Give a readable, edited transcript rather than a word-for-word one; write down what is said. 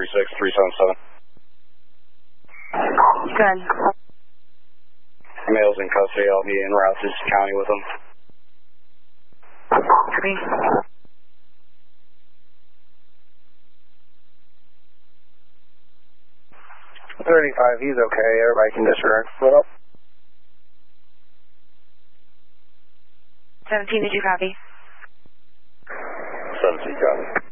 36377. Good. Male's in custody. I'll be en route to county with him. Copy. 35, he's okay. Everybody can disregard. What up? 17, did you copy? 17, copy.